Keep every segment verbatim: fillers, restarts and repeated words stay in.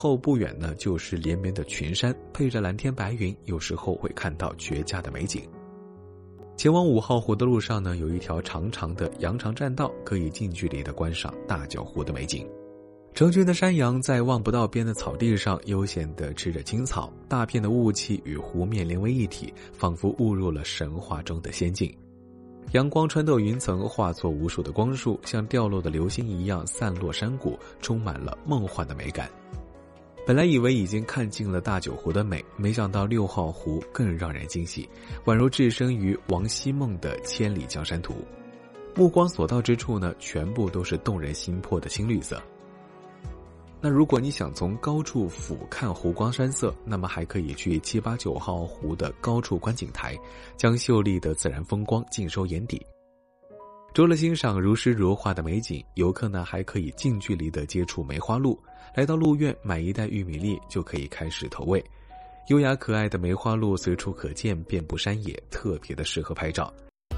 后不远呢就是连绵的群山，配着蓝天白云，有时候会看到绝佳的美景。前往五号湖的路上呢，有一条长长的羊肠栈道，可以近距离的观赏大角湖的美景。成群的山羊在望不到边的草地上悠闲地吃着青草，大片的雾气与湖面连为一体，仿佛误入了神话中的仙境。阳光穿透云层，化作无数的光束，像掉落的流星一样散落山谷，充满了梦幻的美感。本来以为已经看尽了大九湖的美，没想到六号湖更让人惊喜，宛如置身于王希孟的千里江山图。目光所到之处呢，全部都是动人心魄的青绿色。那如果你想从高处俯瞰湖光山色，那么还可以去七八九号湖的高处观景台，将秀丽的自然风光尽收眼底。除了欣赏如诗如画的美景，游客呢还可以近距离的接触梅花鹿，来到鹿苑买一袋玉米粒就可以开始投喂。优雅可爱的梅花鹿随处可见，遍布山野，特别的适合拍照。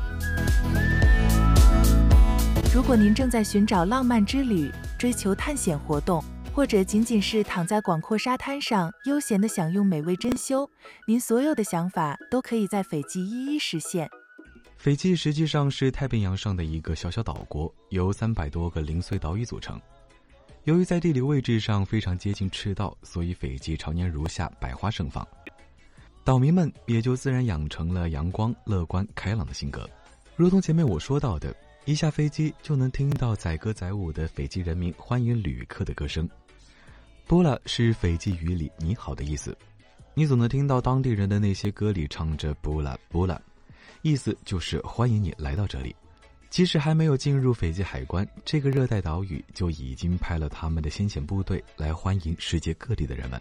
如果您正在寻找浪漫之旅，追求探险活动，或者仅仅是躺在广阔沙滩上悠闲地享用美味珍馐，您所有的想法都可以在斐济一一实现。 斐济实际上是太平洋上的一个小小岛国，由三百多个零碎岛屿组成。由于在地理位置上非常接近赤道，所以斐济常年如夏，百花盛放。岛民们也就自然养成了阳光、乐观、开朗的性格。如同前面我说到的，一下飞机就能听到载歌载舞的斐济人民欢迎旅客的歌声。布拉是斐济语里你好的意思，你总能听到当地人的那些歌里唱着布拉布拉，意思就是欢迎你来到这里。即使还没有进入斐济海关，这个热带岛屿就已经派了他们的先遣部队来欢迎世界各地的人们。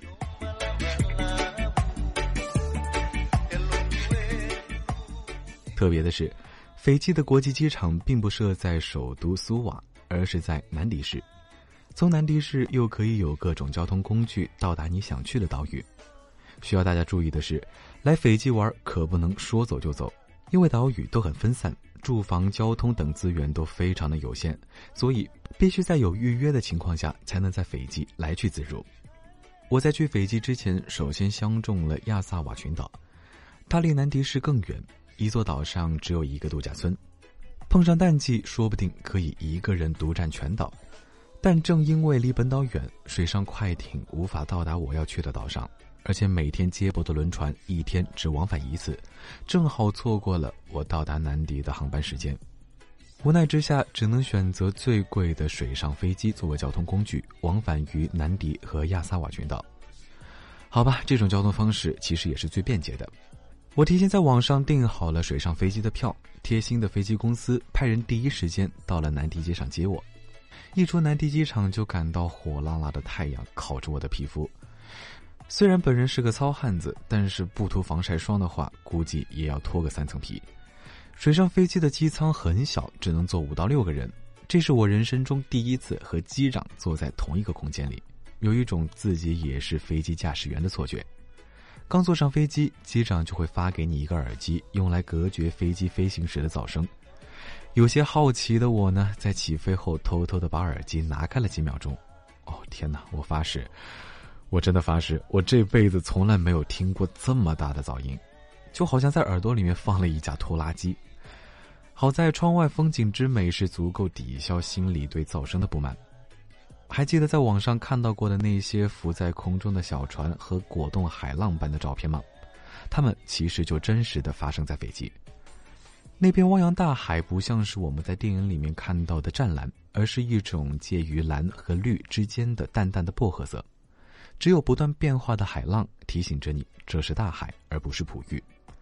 特别的是，斐济的国际机场并不设在首都苏瓦，而是在南迪市。从南迪市又可以有各种交通工具到达你想去的岛屿。需要大家注意的是，来斐济玩可不能说走就走，因为岛屿都很分散，住房、交通等资源都非常的有限，所以必须在有预约的情况下才能在斐济来去自如。我在去斐济之前，首先相中了亚萨瓦群岛，它离南迪市更远，一座岛上只有一个度假村，碰上淡季说不定可以一个人独占全岛。但正因为离本岛远，水上快艇无法到达我要去的岛上，而且每天接驳的轮船一天只往返一次，正好错过了我到达南迪的航班时间。无奈之下，只能选择最贵的水上飞机作为交通工具，往返于南迪和亚萨瓦群岛。好吧，这种交通方式其实也是最便捷的。我提前在网上订好了水上飞机的票，贴心的飞机公司派人第一时间到了南迪机场接我。一出南迪机场就感到火辣辣的太阳烤着我的皮肤。虽然本人是个糙汉子，但是不涂防晒霜的话，估计也要脱个三层皮。水上飞机的机舱很小，只能坐五到六个人，这是我人生中第一次和机长坐在同一个空间里，有一种自己也是飞机驾驶员的错觉。刚坐上飞机，机长就会发给你一个耳机，用来隔绝飞机飞行时的噪声。有些好奇的我呢，在起飞后偷偷地把耳机拿开了几秒钟。哦天哪，我发誓，我真的发誓，我这辈子从来没有听过这么大的噪音，就好像在耳朵里面放了一架拖拉机。好在窗外风景之美是足够抵消心里对噪声的不满。还记得在网上看到过的那些浮在空中的小船和果冻海浪般的照片吗？它们其实就真实地发生在斐济。那边汪洋大海不像是我们在电影里面看到的湛蓝，而是一种介于蓝和绿之间的淡淡的薄荷色。只有不断变化的海浪提醒着你，这是大海而不是璞玉。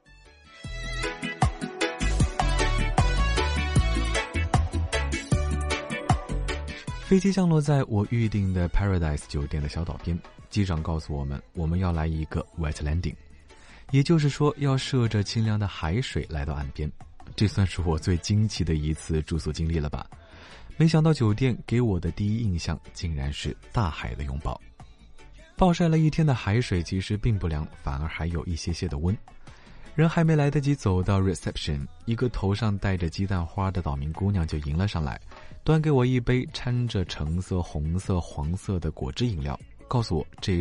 飞机降落在我预定的 Paradise 酒店的小岛边，机长告诉我们，我们要来一个 wet landing， 也就是说要涉着清凉的海水来到岸边。这算是我最惊奇的一次住宿经历了吧。没想到酒店给我的第一印象竟然是大海的拥抱。暴晒了一天的海水其实并不凉，反而还有一些些的温。人还没来得及走到 reception， 一个头上戴着鸡蛋花的岛民姑娘就迎了上来，端给我一杯掺着橙色、红色、黄色的果汁饮料， 告诉我这